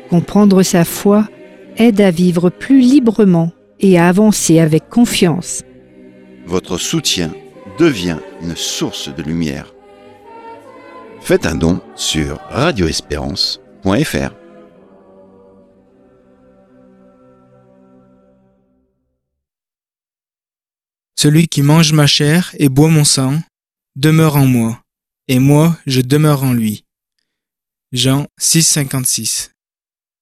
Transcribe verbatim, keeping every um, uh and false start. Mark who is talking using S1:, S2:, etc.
S1: Comprendre sa foi aide à vivre plus librement et à avancer avec confiance.
S2: Votre soutien devient une source de lumière. Faites un don sur radio espérance point f r.
S3: Celui qui mange ma chair et boit mon sang demeure en moi, et moi je demeure en lui. Jean six, cinquante-six.